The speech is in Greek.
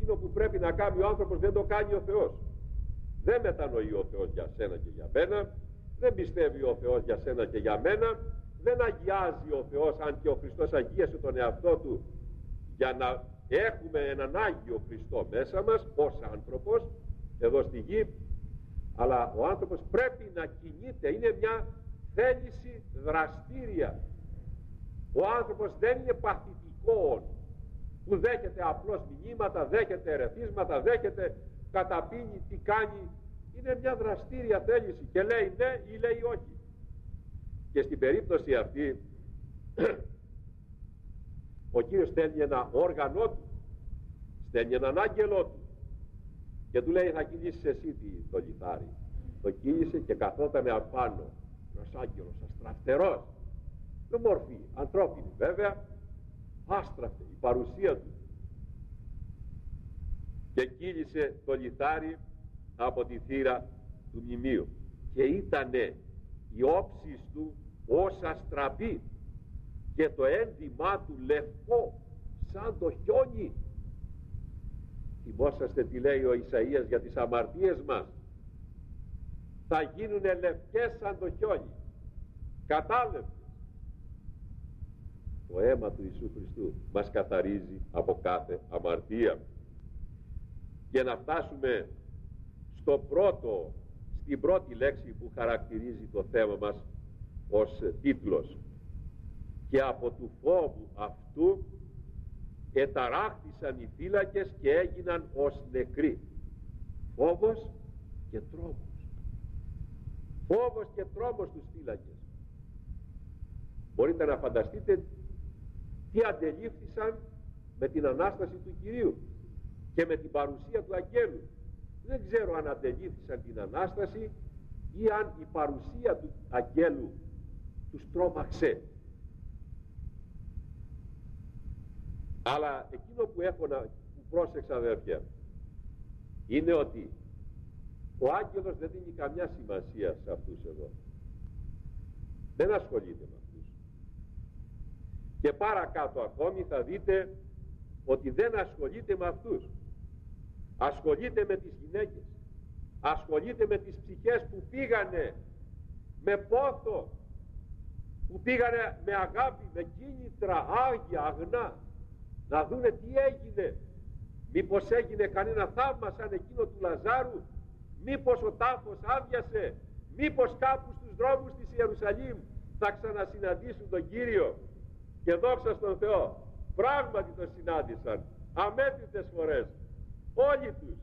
εκείνο που πρέπει να κάνει ο άνθρωπος δεν το κάνει ο Θεός. Δεν μετανοεί ο Θεός για σένα και για μένα, δεν πιστεύει ο Θεός για σένα και για μένα, δεν αγιάζει ο Θεός, αν και ο Χριστός αγίασε τον εαυτό του για να έχουμε έναν Άγιο Χριστό μέσα μας ως άνθρωπος εδώ στη γη. Αλλά ο άνθρωπος πρέπει να κινείται, είναι μια θέληση δραστήρια. Ο άνθρωπος δεν είναι παθητικό που δέχεται απλώς μηνύματα, δέχεται ερεθίσματα, δέχεται, καταπίνει, τι κάνει. Είναι μια δραστήρια θέληση και λέει ναι ή λέει όχι. Και στην περίπτωση αυτή ο Κύριος στέλνει ένα όργανο του, στέλνει έναν άγγελό του και του λέει θα κυλήσεις εσύ το λιθάρι. Το κύλησε και καθότανε απάνω ένας άγγελος αστραφτερός, με μορφή ανθρώπινη βέβαια, άστραφτε η παρουσία του, και κύλησε το λιθάρι από τη θύρα του μνημείου και ήτανε η όψης του ως αστραπή και το ένδυμά του λευκό σαν το χιόνι. Θυμόσαστε τι λέει ο Ισαΐας για τις αμαρτίες μας? Θα γίνουνε λευκές σαν το χιόνι, κατάλεπτες. Το αίμα του Ιησού Χριστού μας καθαρίζει από κάθε αμαρτία. Για να φτάσουμε στην πρώτη λέξη που χαρακτηρίζει το θέμα μας ως τίτλος, και από του φόβου αυτού εταράχθησαν οι φύλακες και έγιναν ως νεκροί. Φόβος και τρόμος, φόβος και τρόμος στους φύλακες. Μπορείτε να φανταστείτε τι αντελήφθησαν με την Ανάσταση του Κυρίου και με την παρουσία του αγγέλου. Δεν ξέρω αν αντελήφθησαν την Ανάσταση ή αν η παρουσία του αγγέλου τους τρόμαξε. Αλλά εκείνο που πρόσεξα, αδέρφια, είναι ότι ο άγγελος δεν δίνει καμιά σημασία σε αυτούς εδώ. Δεν ασχολείται με αυτούς. Και παρακάτω ακόμη θα δείτε ότι δεν ασχολείται με αυτούς. Ασχολείται με τις γυναίκες, ασχολείται με τις ψυχές που πήγανε με πόθο, που πήγανε με αγάπη, με κίνητρα άγια, αγνά, να δούνε τι έγινε. Μήπως έγινε κανένα θαύμα σαν εκείνο του Λαζάρου? Μήπως ο τάφος άδειασε? Μήπως κάπου στους δρόμους της Ιερουσαλήμ θα ξανασυναντήσουν τον Κύριο? Και δόξα στον Θεό, πράγματι τον συνάντησαν αμέτρητες φορές, όλοι τους.